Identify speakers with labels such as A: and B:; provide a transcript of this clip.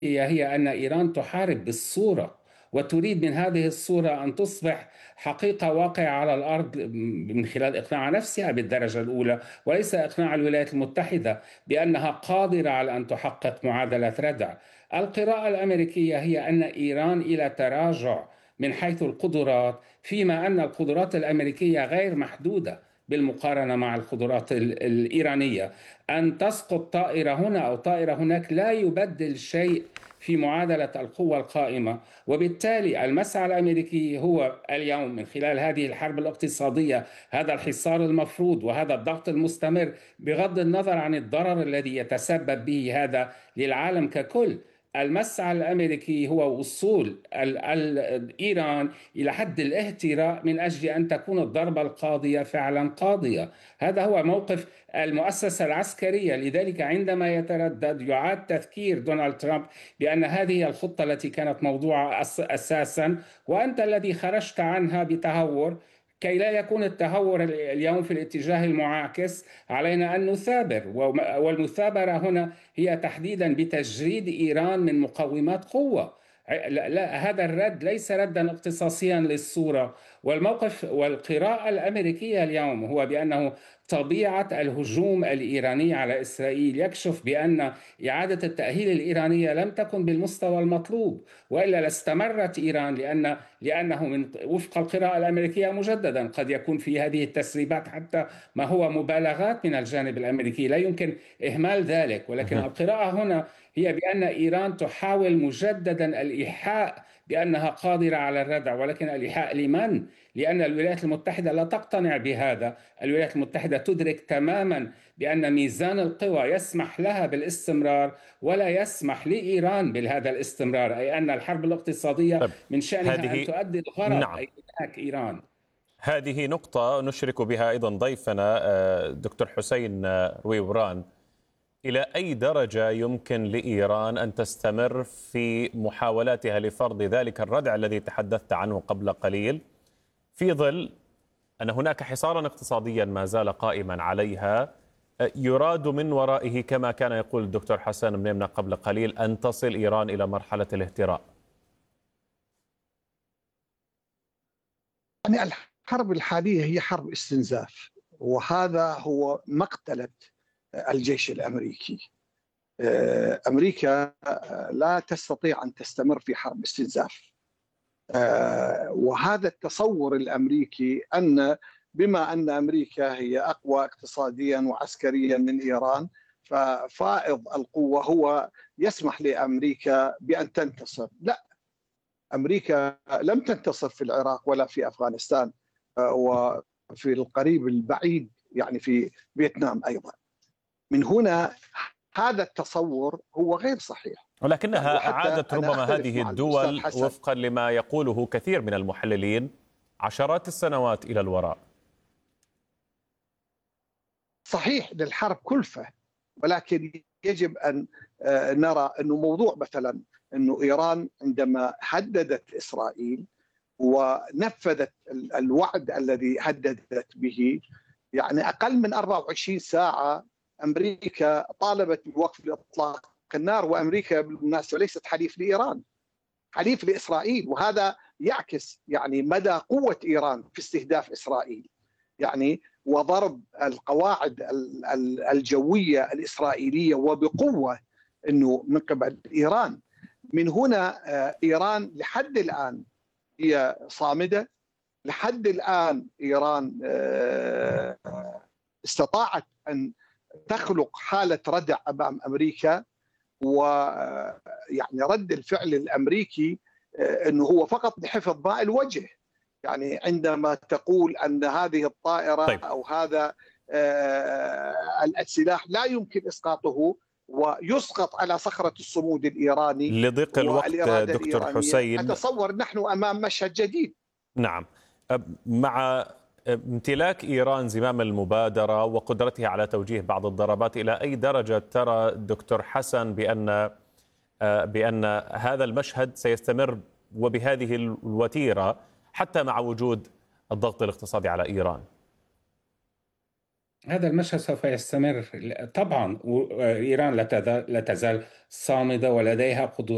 A: هي أن إيران تحارب بالصورة، وتريد من هذه الصورة أن تصبح حقيقة واقعة على الأرض من خلال إقناع نفسها بالدرجة الأولى، وليس إقناع الولايات المتحدة بأنها قادرة على أن تحقق معادلة ردع. القراءة الأمريكية هي أن إيران إلى تراجع من حيث القدرات، فيما أن القدرات الأمريكية غير محدودة بالمقارنة مع القدرات الإيرانية. أن تسقط طائرة هنا أو طائرة هناك لا يبدل شيء في معادلة القوة القائمة. وبالتالي المسعى الأمريكي هو اليوم من خلال هذه الحرب الاقتصادية، هذا الحصار المفروض وهذا الضغط المستمر، بغض النظر عن الضرر الذي يتسبب به هذا للعالم ككل. المسعى الأمريكي هو وصول إيران إلى حد الاهتراء من أجل أن تكون الضربة القاضية فعلا قاضية. هذا هو موقف المؤسسة العسكرية. لذلك عندما يتردد يعاد تذكير دونالد ترامب بأن هذه هي الخطة التي كانت موضوعة أساسا، وأنت الذي خرجت عنها بتهور. كي لا يكون التهور اليوم في الاتجاه المعاكس، علينا أن نثابر، والمثابرة هنا هي تحديدا بتجريد إيران من مقومات قوة. لا، هذا الرد ليس ردا اختصاصيا للصورة. والموقف والقراءة الأمريكية اليوم هو بأنه طبيعة الهجوم الإيراني على إسرائيل يكشف بأن إعادة التأهيل الإيرانية لم تكن بالمستوى المطلوب، وإلا لاستمرت إيران، لأنه من وفق القراءة الأمريكية مجددا قد يكون في هذه التسريبات حتى ما هو مبالغات من الجانب الأمريكي، لا يمكن إهمال ذلك. ولكن القراءة هنا هي بأن إيران تحاول مجددا الإيحاء بأنها قادرة على الردع، ولكن الإيحاء لمن؟ لأن الولايات المتحدة لا تقتنع بهذا. الولايات المتحدة تدرك تماما بأن ميزان القوى يسمح لها بالاستمرار ولا يسمح لإيران بهذا الاستمرار، أي أن الحرب الاقتصادية
B: طيب،
A: من شأنها أن
B: هذه
A: تؤدي الغرض،
B: نعم،
A: أي إنهاك إيران.
B: هذه نقطة نشرك بها أيضا ضيفنا دكتور حسين رويوران. إلى أي درجة يمكن لإيران أن تستمر في محاولاتها لفرض ذلك الردع الذي تحدثت عنه قبل قليل، في ظل أن هناك حصارا اقتصاديا ما زال قائما عليها، يراد من ورائه كما كان يقول الدكتور حسن منيمنة قبل قليل أن تصل إيران إلى مرحلة الاهتراء؟
C: يعني الحرب الحالية هي حرب استنزاف، وهذا هو مقتلة الجيش الأمريكي. أمريكا لا تستطيع أن تستمر في حرب استنزاف، وهذا التصور الأمريكي أن بما أن أمريكا هي أقوى اقتصاديا وعسكريا من إيران، ففائض القوة هو يسمح لأمريكا بأن تنتصر. لا، أمريكا لم تنتصر في العراق ولا في أفغانستان، وفي القريب البعيد يعني في فيتنام أيضا. من هنا هذا التصور هو غير صحيح،
B: ولكنها
C: وحتى
B: أعادت
C: أنا
B: ربما
C: أختلف
B: هذه
C: مع الأستاذ
B: الدول
C: حسن.
B: وفقا لما يقوله كثير من المحللين عشرات السنوات إلى الوراء.
C: صحيح للحرب كلفة، ولكن يجب أن نرى أنه موضوع مثلا أنه إيران عندما هددت إسرائيل ونفذت الوعد الذي هددت به، يعني أقل من 24 ساعة أمريكا طالبت بوقف إطلاق النار. وأمريكا بالمناسبة ليست حليف لإيران، حليف لإسرائيل، وهذا يعكس يعني مدى قوة إيران في استهداف إسرائيل يعني وضرب القواعد الجوية الإسرائيلية وبقوة أنه من قبل إيران. من هنا إيران لحد الآن هي صامدة. لحد الآن إيران استطاعت أن تخلق حالة ردع أمام أمريكا، ويعني رد الفعل الأمريكي أنه هو فقط لحفظ ماء الوجه. يعني عندما تقول أن هذه الطائرة
B: طيب،
C: أو هذا السلاح لا يمكن إسقاطه ويسقط على صخرة الصمود الإيراني
B: لضيق الوقت
C: والإرادة
B: دكتور
C: الإيرانية،
B: حسين.
C: أتصور نحن أمام مشهد جديد.
B: نعم، مع امتلاك إيران زمام المبادرة وقدرتها على توجيه بعض الضربات، إلى أي درجة ترى دكتور حسن بأن هذا المشهد سيستمر وبهذه الوتيرة حتى مع وجود الضغط الاقتصادي على إيران؟
A: هذا المشهد سوف يستمر طبعا. إيران لا تزال صامدة ولديها قدرات